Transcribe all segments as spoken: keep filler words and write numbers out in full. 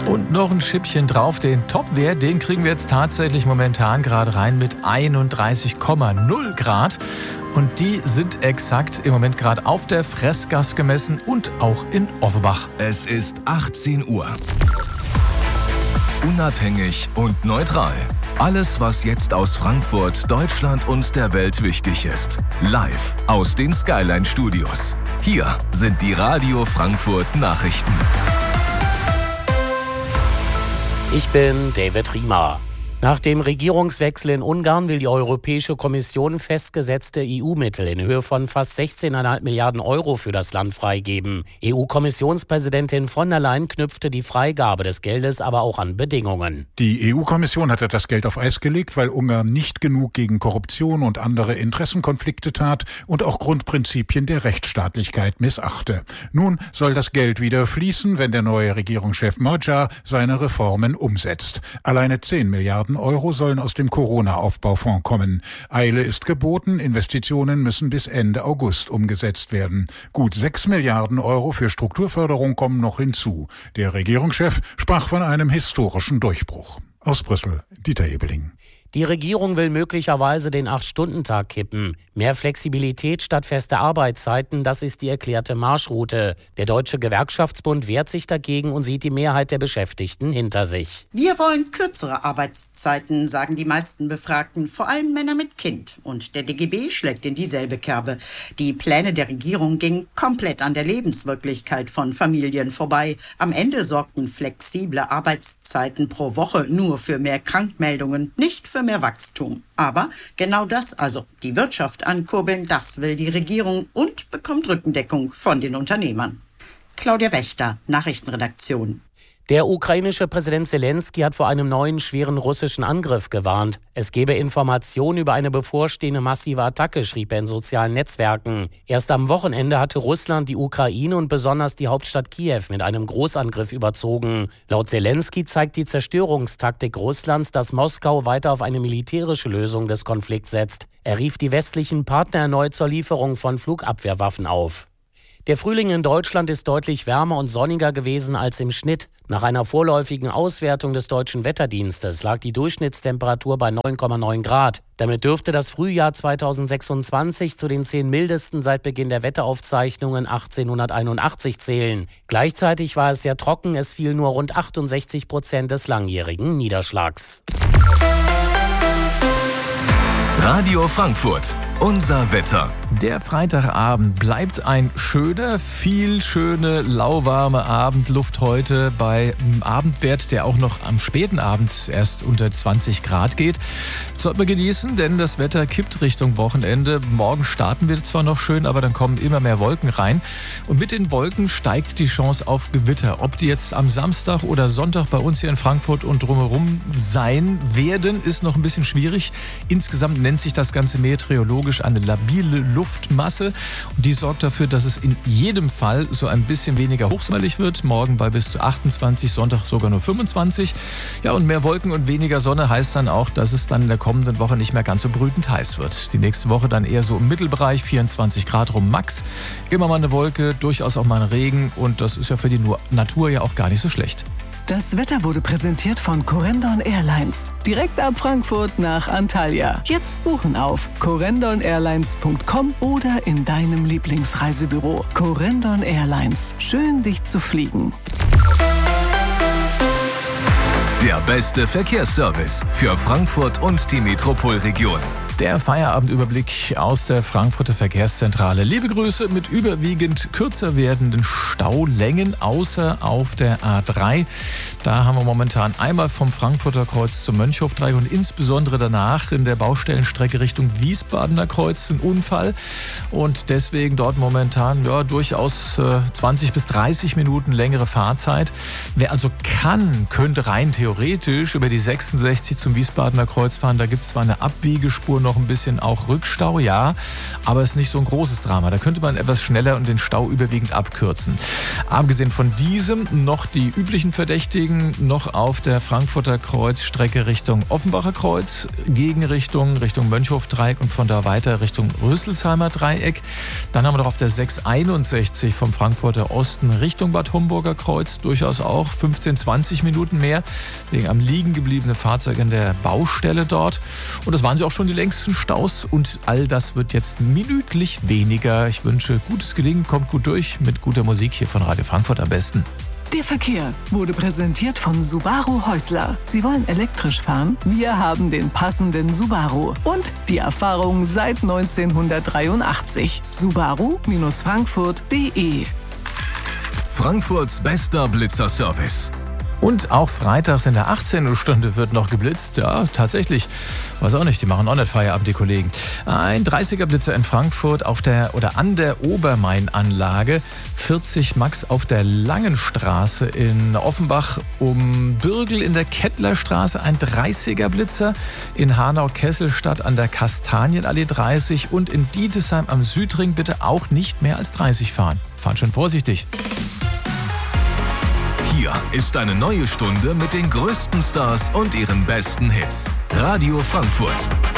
Und noch ein Schippchen drauf, den Topwert, den kriegen wir jetzt tatsächlich momentan gerade rein mit einunddreißig Komma null Grad. Und die sind exakt im Moment gerade auf der Fressgasse gemessen und auch in Offenbach. Es ist achtzehn Uhr. Unabhängig und neutral. Alles, was jetzt aus Frankfurt, Deutschland und der Welt wichtig ist. Live aus den Skyline Studios. Hier sind die Radio Frankfurt Nachrichten. Ich bin David Riemer. Nach dem Regierungswechsel in Ungarn will die Europäische Kommission festgesetzte E U-Mittel in Höhe von fast sechzehn Komma fünf Milliarden Euro für das Land freigeben. E U-Kommissionspräsidentin von der Leyen knüpfte die Freigabe des Geldes aber auch an Bedingungen. Die E U-Kommission hatte das Geld auf Eis gelegt, weil Ungarn nicht genug gegen Korruption und andere Interessenkonflikte tat und auch Grundprinzipien der Rechtsstaatlichkeit missachte. Nun soll das Geld wieder fließen, wenn der neue Regierungschef Magyar seine Reformen umsetzt. Alleine zehn Milliarden Euro sollen aus dem Corona-Aufbaufonds kommen. Eile ist geboten, Investitionen müssen bis Ende August umgesetzt werden. Gut sechs Milliarden Euro für Strukturförderung kommen noch hinzu. Der Regierungschef sprach von einem historischen Durchbruch. Aus Brüssel, Dieter Ebeling. Die Regierung will möglicherweise den acht-Stunden-Tag kippen. Mehr Flexibilität statt fester Arbeitszeiten, das ist die erklärte Marschroute. Der Deutsche Gewerkschaftsbund wehrt sich dagegen und sieht die Mehrheit der Beschäftigten hinter sich. Wir wollen kürzere Arbeitszeiten, sagen die meisten Befragten, vor allem Männer mit Kind. Und der D G B schlägt in dieselbe Kerbe. Die Pläne der Regierung gingen komplett an der Lebenswirklichkeit von Familien vorbei. Am Ende sorgten flexible Arbeitszeiten pro Woche nur für mehr Krankmeldungen, nicht für mehr Wachstum. Aber genau das, also die Wirtschaft ankurbeln, das will die Regierung und bekommt Rückendeckung von den Unternehmern. Claudia Wächter, Nachrichtenredaktion. Der ukrainische Präsident Zelensky hat vor einem neuen schweren russischen Angriff gewarnt. Es gebe Informationen über eine bevorstehende massive Attacke, schrieb er in sozialen Netzwerken. Erst am Wochenende hatte Russland die Ukraine und besonders die Hauptstadt Kiew mit einem Großangriff überzogen. Laut Zelensky zeigt die Zerstörungstaktik Russlands, dass Moskau weiter auf eine militärische Lösung des Konflikts setzt. Er rief die westlichen Partner erneut zur Lieferung von Flugabwehrwaffen auf. Der Frühling in Deutschland ist deutlich wärmer und sonniger gewesen als im Schnitt. Nach einer vorläufigen Auswertung des Deutschen Wetterdienstes lag die Durchschnittstemperatur bei neun Komma neun Grad. Damit dürfte das Frühjahr zweitausendsechsundzwanzig zu den zehn mildesten seit Beginn der Wetteraufzeichnungen achtzehnhunderteinundachtzig zählen. Gleichzeitig war es sehr trocken, es fiel nur rund achtundsechzig Prozent des langjährigen Niederschlags. Radio Frankfurt, unser Wetter. Der Freitagabend bleibt ein schöner, viel schöne, lauwarme Abendluft heute bei einem Abendwert, der auch noch am späten Abend erst unter zwanzig Grad geht. Sollten wir genießen, denn das Wetter kippt Richtung Wochenende. Morgen starten wir zwar noch schön, aber dann kommen immer mehr Wolken rein. Und mit den Wolken steigt die Chance auf Gewitter. Ob die jetzt am Samstag oder Sonntag bei uns hier in Frankfurt und drumherum sein werden, ist noch ein bisschen schwierig. Insgesamt nennt sich das Ganze meteorologisch eine labile Luftmasse. Und die sorgt dafür, dass es in jedem Fall so ein bisschen weniger hochsommerlich wird. Morgen bei bis zu achtundzwanzig, Sonntag sogar nur fünfundzwanzig. Ja, und mehr Wolken und weniger Sonne heißt dann auch, dass es dann in der kommenden Woche nicht mehr ganz so brütend heiß wird. Die nächste Woche dann eher so im Mittelbereich, vierundzwanzig Grad rum max. Immer mal eine Wolke, durchaus auch mal ein Regen. Und das ist ja für die Natur ja auch gar nicht so schlecht. Das Wetter wurde präsentiert von Corendon Airlines. Direkt ab Frankfurt nach Antalya. Jetzt buchen auf corendon airlines punkt com oder in deinem Lieblingsreisebüro. Corendon Airlines. Schön, dich zu fliegen. Der beste Verkehrsservice für Frankfurt und die Metropolregion. Der Feierabendüberblick aus der Frankfurter Verkehrszentrale. Liebe Grüße mit überwiegend kürzer werdenden Staulängen, außer auf der A drei. Da haben wir momentan einmal vom Frankfurter Kreuz zum Mönchhofdreieck und insbesondere danach in der Baustellenstrecke Richtung Wiesbadener Kreuz ein Unfall. Und deswegen dort momentan ja, durchaus äh, zwanzig bis dreißig Minuten längere Fahrzeit. Wer also kann, könnte rein theoretisch über die sechsundsechzig zum Wiesbadener Kreuz fahren. Da gibt es zwar eine Abbiegespur noch ein bisschen auch Rückstau, ja, aber es ist nicht so ein großes Drama. Da könnte man etwas schneller und den Stau überwiegend abkürzen. Abgesehen von diesem noch die üblichen Verdächtigen, noch auf der Frankfurter Kreuzstrecke Richtung Offenbacher Kreuz, Gegenrichtung Richtung Mönchhof-Dreieck und von da weiter Richtung Rüsselsheimer Dreieck. Dann haben wir noch auf der sechs einundsechzig vom Frankfurter Osten Richtung Bad Homburger Kreuz durchaus auch fünfzehn, zwanzig Minuten mehr, wegen am liegen gebliebene Fahrzeug in der Baustelle dort. Und das waren sie auch schon die längsten Staus und all das wird jetzt minütlich weniger. Ich wünsche gutes Gelingen, kommt gut durch mit guter Musik hier von Radio Frankfurt am besten. Der Verkehr wurde präsentiert von Subaru Häusler. Sie wollen elektrisch fahren? Wir haben den passenden Subaru. Und die Erfahrung seit neunzehnhundertdreiundachtzig. Subaru Frankfurt punkt de. Frankfurts bester Blitzerservice. Und auch freitags in der achtzehnten Stunde wird noch geblitzt. Ja, tatsächlich. Weiß auch nicht, die machen auch nicht Feierabend, die Kollegen. Ein dreißiger Blitzer in Frankfurt auf der oder an der Obermain-Anlage. vierzig Max auf der Langenstraße in Offenbach. Um Bürgel in der Kettlerstraße ein dreißiger Blitzer. In Hanau-Kesselstadt an der Kastanienallee dreißig. Und in Dietesheim am Südring bitte auch nicht mehr als dreißig fahren. Fahren schön vorsichtig. Hier ist eine neue Stunde mit den größten Stars und ihren besten Hits. Radio Frankfurt.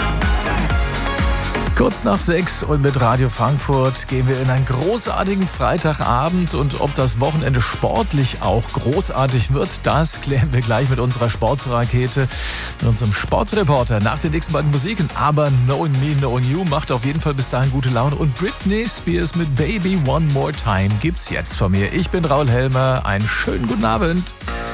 Kurz nach sechs und mit Radio Frankfurt gehen wir in einen großartigen Freitagabend. Und ob das Wochenende sportlich auch großartig wird, das klären wir gleich mit unserer Sportsrakete, mit unserem Sportreporter nach den nächsten beiden Musiken. Aber Knowing Me, Knowing You macht auf jeden Fall bis dahin gute Laune. Und Britney Spears mit Baby One More Time gibt's jetzt von mir. Ich bin Raul Helmer. Einen schönen guten Abend.